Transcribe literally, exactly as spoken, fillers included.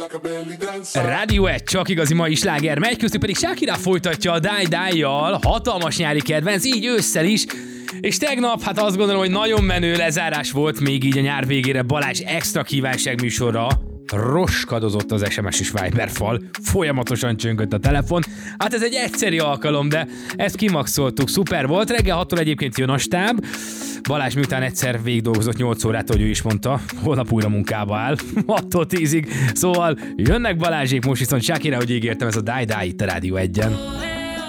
Rádió egy, csak igazi mai sláger megy, köztük pedig Shakira folytatja a Die Die-jal, hatalmas nyári kedvenc, így ősszel is, és tegnap, hát azt gondolom, hogy nagyon menő lezárás volt még így a nyár végére Balázs extra kívánság műsorra. Roskadozott az es em es és Viber fal, folyamatosan csöngött a telefon. Hát ez egy egyszeri alkalom, de ezt kimaxoltuk, szuper volt. Reggel hattól egyébként jön a stáb. Balázs miután egyszer végigdolgozott nyolc órát, ahogy ő is mondta, holnap újra munkába áll, hattól tízig. Szóval jönnek Balázsék, most viszont Shakira, hogy ígértem, ez a Die Die itt a Rádió egyen.